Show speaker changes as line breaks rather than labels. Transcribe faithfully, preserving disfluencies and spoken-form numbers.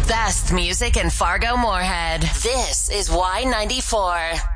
best music in Fargo Moorhead. This is Y ninety-four.